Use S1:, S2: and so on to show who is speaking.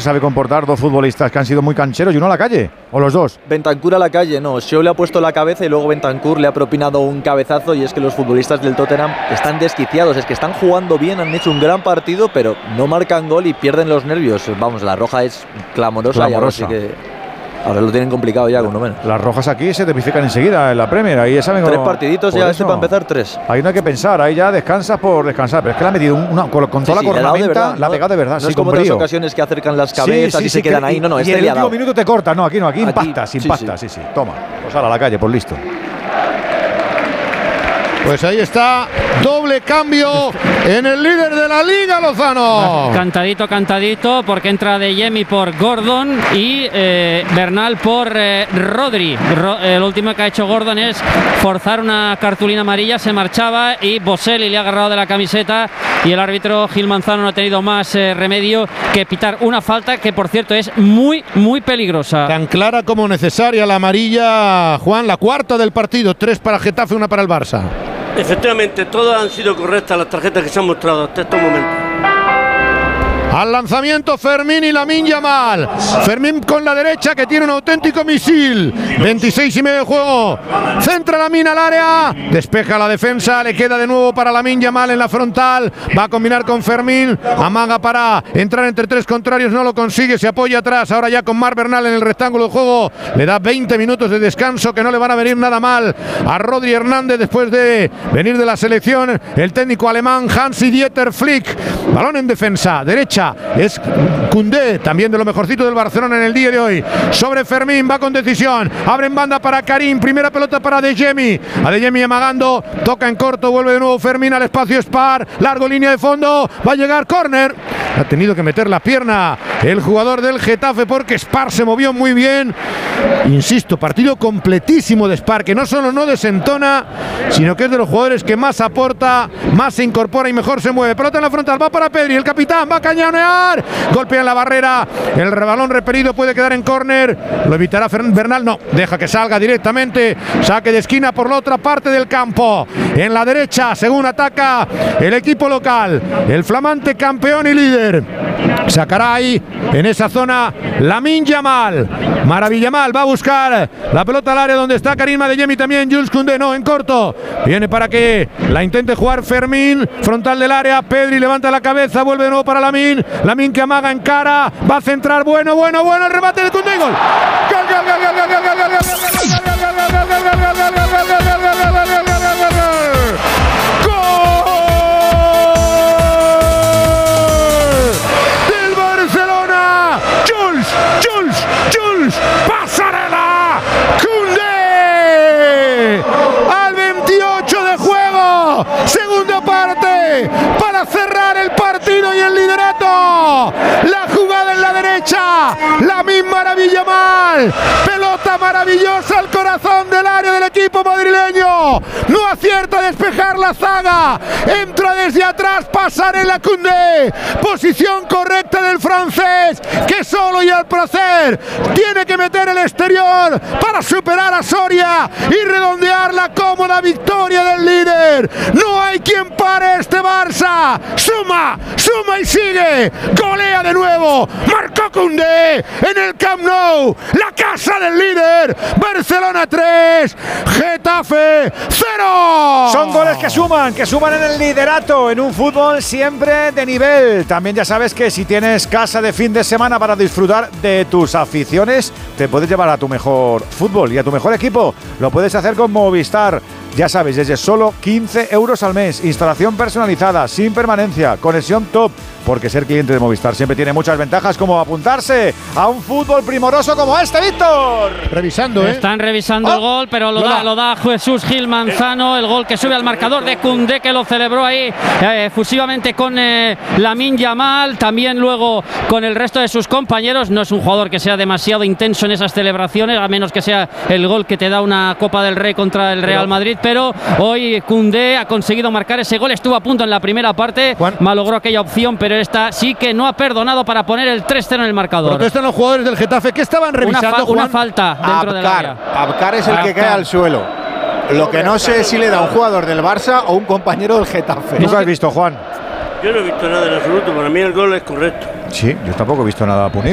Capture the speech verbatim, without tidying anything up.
S1: sabe comportar dos futbolistas que han sido muy cancheros y uno a la calle, o los dos.
S2: Bentancur a la calle, no, Shaw le ha puesto la cabeza y luego Bentancur le ha propinado un cabezazo, y es que los futbolistas del Tottenham están desquiciados, es que están jugando bien, han hecho un gran partido, pero no marcan gol y pierden los nervios. Vamos, la roja es clamorosa,
S1: clamorosa.
S2: y ahora sí que ahora lo tienen complicado ya, con uno menos.
S1: Las rojas aquí se tipifican enseguida en la Premier, ahí ya saben
S2: Tres
S1: cómo,
S2: partiditos ya, este para empezar tres.
S1: Ahí no hay que pensar, ahí ya descansas por descansar, pero es que le ha metido una, con, con toda
S2: sí,
S1: la
S2: sí,
S1: cornamenta, la ha pegado de verdad.
S2: No
S1: sí,
S2: es como
S1: con
S2: otras
S1: brío.
S2: ocasiones que acercan las cabezas
S1: sí, sí,
S2: y se
S1: sí,
S2: quedan
S1: que,
S2: ahí, no, no,
S1: y
S2: este
S1: en el
S2: le ha
S1: último
S2: dado.
S1: minuto te corta, no, aquí no, aquí,
S2: Aquí,
S1: impactas,
S2: sí,
S1: impactas, sí, sí, sí, toma, pues ahora a la calle, por listo.
S3: Pues ahí está, doble cambio en el líder de la Liga, Lozano.
S4: Cantadito, cantadito, porque entra De Jemi por Gordon y eh, Bernal por eh, Rodri. Ro el último que ha hecho Gordon es forzar una cartulina amarilla, se marchaba y Boselli le ha agarrado de la camiseta y el árbitro Gil Manzano no ha tenido más eh, remedio que pitar una falta que, por cierto, es muy, muy peligrosa.
S3: Tan clara como necesaria la amarilla, Juan, la cuarta del partido, tres para Getafe, una para el Barça.
S5: Efectivamente, todas han sido correctas las tarjetas que se han mostrado hasta estos momentos.
S3: Al lanzamiento Fermín y Lamine Yamal. Fermín con la derecha, que tiene un auténtico misil. veintiséis y medio de juego. Centra Lamine al área. Despeja la defensa. Le queda de nuevo para Lamine Yamal en la frontal. Va a combinar con Fermín. Amaga para entrar entre tres contrarios. No lo consigue. Se apoya atrás. Ahora ya con Marc Bernal en el rectángulo de juego. Le da veinte minutos de descanso que no le van a venir nada mal a Rodri Hernández después de venir de la selección. El técnico alemán Hansi-Dieter Flick. Balón en defensa. Derecha. Es Koundé, también de lo mejorcito del Barcelona en el día de hoy. Sobre Fermín, va con decisión. Abre en banda para Karim. Primera pelota para De Jemi. A De Jemi amagando. Toca en corto. Vuelve de nuevo Fermín al espacio Spar. Largo línea de fondo. Va a llegar córner. Ha tenido que meter la pierna el jugador del Getafe porque Spar se movió muy bien. Insisto, partido completísimo de Spar, que no solo no desentona, sino que es de los jugadores que más aporta, más se incorpora y mejor se mueve. Pelota en la frontal. Va para Pedri. El capitán va a cañonear. Golpea en la barrera. El balón repelido puede quedar en córner. Lo evitará Bernal. No, deja que salga directamente. Saque de esquina por la otra parte del campo. En la derecha, según ataca el equipo local, el flamante campeón y líder. Sacará ahí en esa zona Lamine Yamal. Maravillamal va a buscar la pelota al área donde está Karim Adeyemi, también Jules Koundé. No, en corto. Viene para que la intente jugar Fermín. Frontal del área. Pedri levanta la cabeza. Vuelve de nuevo para Lamine. Lamine que amaga en cara. Va a centrar. Bueno, bueno, bueno. El remate de Koundé. Gol. Gol, gol, gol, gol, gol, gol, gol, gol, gol, Pasarela, Koundé al veintiocho de juego, segunda parte para cerrar el partido y el liderato. La jugada en la derecha, Lamine Maravillamal, pelota maravillosa al corazón del área del equipo madrileño. No acierta a despejar la zaga, entra desde atrás Pasarela Koundé, posición correcta del francés, que solo y al placer tiene que meter el exterior para superar a Soria y redondear la cómoda victoria del líder. No hay quien pare este Barça. Suma, suma y sigue. Golea de nuevo. Marcó Koundé en el Camp Nou. La casa del líder. Barcelona tres, Getafe cero.
S1: Son goles que suman, que suman en el liderato, en un fútbol siempre de nivel. También ya sabes que si tienes casa de fin de semana para disfrutar de tus aficiones, te puedes llevar a tu mejor fútbol y a tu mejor equipo. Lo puedes hacer con Movistar. Ya sabes, desde solo quince euros al mes. Instalación personalizada, sin permanencia, conexión top. Porque ser cliente de Movistar siempre tiene muchas ventajas, como apuntarse a un fútbol primoroso como este, Víctor.
S3: Revisando, ¿eh?
S4: Están revisando
S1: oh,
S4: el gol, pero lo,
S1: lo
S4: da,
S1: da.
S4: lo da Jesús Gil Manzano. El gol que sube al marcador de Koundé, que lo celebró ahí eh, efusivamente con eh, Lamine Yamal. También luego con el resto de sus compañeros. No es un jugador que sea demasiado intenso en esas celebraciones, a menos que sea el gol que te da una Copa del Rey contra el Real Madrid. Pero hoy Koundé ha conseguido marcar ese gol. Estuvo a punto en la primera parte, Juan. malogró aquella opción, pero esta sí que no ha perdonado para poner el tres cero en el marcador.
S3: Protestan los jugadores del Getafe. ¿Qué estaban revisando,
S4: una, fa
S3: Juan?
S4: una falta dentro
S6: Abkar.
S4: del área.
S6: Abkar es el Abkar. que cae al suelo. Lo que no sé es si le da un jugador del Barça o un compañero del Getafe.
S1: ¿Tú qué has visto, Juan?
S5: Yo no he visto nada en absoluto. Para mí el gol es correcto.
S1: Sí, yo tampoco he visto nada punido.